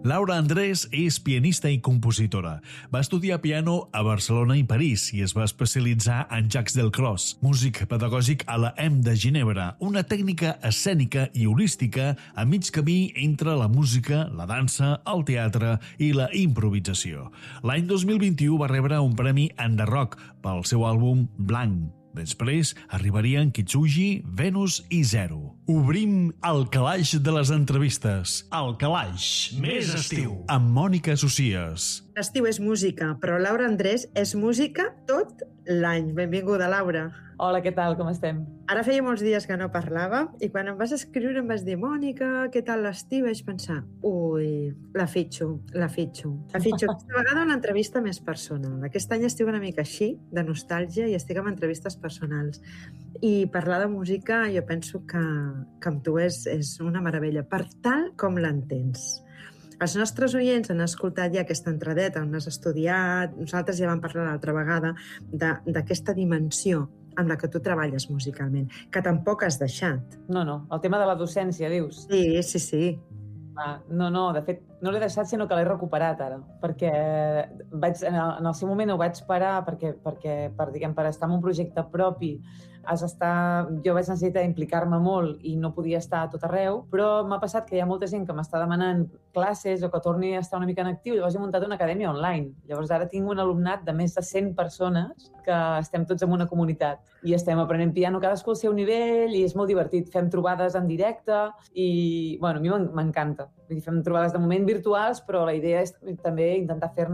Laura Andrés és pianista i compositora. Va estudiar piano a Barcelona i París i es va especialitzar en Jacques Delcros, músic pedagògic a la EM de Ginebra, una tècnica escènica i holística a mig camí entre la música, la dansa, el teatre i la improvisació. L'any 2021 va rebre un premi Enderrock pel seu àlbum Blanc. Després arribarien Kitsugi, Venus i Zero. Obrim el calaix de les entrevistes. El calaix més estiu. Amb Mònica Socies. L'estiu és música, però Laura Andrés és música tot l'any. Benvinguda, Laura. Hola, què tal? Com estem? Ara feia molts dies que no parlava i quan em vas escriure em vas dir Mònica, què tal l'estiu? Vaig pensar, ui, la fitxo. Aquesta vegada una entrevista més personal. Aquest any estic una mica així, de nostàlgia, i estic amb entrevistes personals. I parlar de música jo penso que amb tu és una meravella, per tal com l'entens. Els nostres oients han escoltat ja aquesta entradeta on has estudiat, nosaltres ja vam parlar l'altra vegada d'aquesta dimensió amb la que tu treballes musicalment, que tampoc has deixat. No, el tema de la docència, dius? Sí. No, de fet, no l'he deixat, sinó que l'he recuperat ara, perquè en el seu moment ho vaig parar perquè per estar en un projecte propi jo vaig necessitar implicar-me molt i no podia estar a tot arreu, però m'ha passat que hi ha molta gent que m'està demanant classes o que torni a estar una mica en actiu, llavors he muntat una acadèmia online. Llavors ara tinc un alumnat de més de 100 persones que estem tots en una comunitat i estem aprenent piano cadascú al seu nivell i és molt divertit. Fem trobades en directe i, a mi m'encanta. Fem trobades de moment virtuals, però la idea és també intentar fer